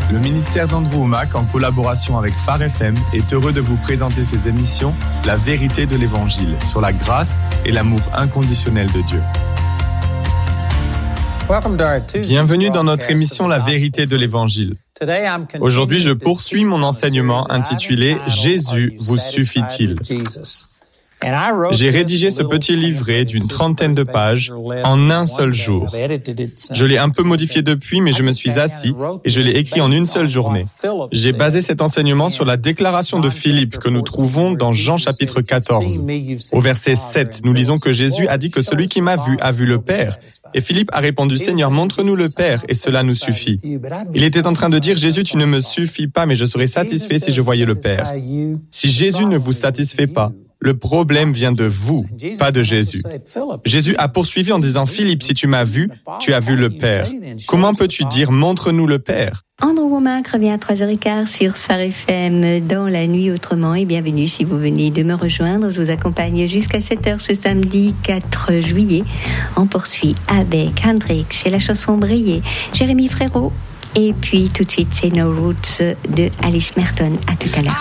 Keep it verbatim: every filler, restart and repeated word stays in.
Le ministère d'Andrew Wommack, en collaboration avec Phare F M, est heureux de vous présenter ses émissions « La vérité de l'Évangile » sur la grâce et l'amour inconditionnel de Dieu. Bienvenue dans notre émission « La vérité de l'Évangile ». Aujourd'hui, je poursuis mon enseignement intitulé « Jésus vous suffit-il ». J'ai rédigé ce petit livret d'une trentaine de pages en un seul jour. Je l'ai un peu modifié depuis, mais je me suis assis et je l'ai écrit en une seule journée. J'ai basé cet enseignement sur la déclaration de Philippe que nous trouvons dans Jean chapitre quatorze. Au verset sept, nous lisons que Jésus a dit que celui qui m'a vu a vu le Père. Et Philippe a répondu, Seigneur, montre-nous le Père et cela nous suffit. Il était en train de dire, Jésus, tu ne me suffis pas, mais je serais satisfait si je voyais le Père. Si Jésus ne vous satisfait pas, le problème vient de vous, pas de Jésus. Jésus a poursuivi en disant, Philippe, si tu m'as vu, tu as vu le Père. Comment peux-tu dire, montre-nous le Père? Andrew Wommack revient à trois heures quinze sur Phare F M dans la nuit autrement et bienvenue si vous venez de me rejoindre. Je vous accompagne jusqu'à sept heures ce samedi quatre juillet. On poursuit avec Hendrix et la chanson Briller, Jérémy Frérot et puis tout de suite c'est No Roots de Alice Merton. À tout à l'heure.